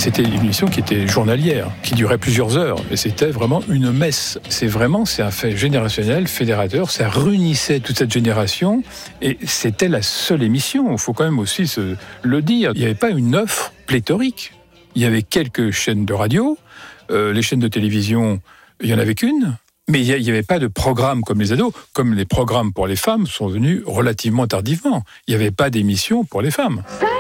C'était une émission qui était journalière, qui durait plusieurs heures. Et c'était vraiment une messe. C'est un fait générationnel, fédérateur. Ça réunissait toute cette génération. Et c'était la seule émission. Il faut quand même aussi le dire. Il n'y avait pas une offre pléthorique. Il y avait quelques chaînes de radio. Les chaînes de télévision, il n'y en avait qu'une. Mais il n'y avait pas de programme comme les ados, comme les programmes pour les femmes sont venus relativement tardivement. Il n'y avait pas d'émission pour les femmes.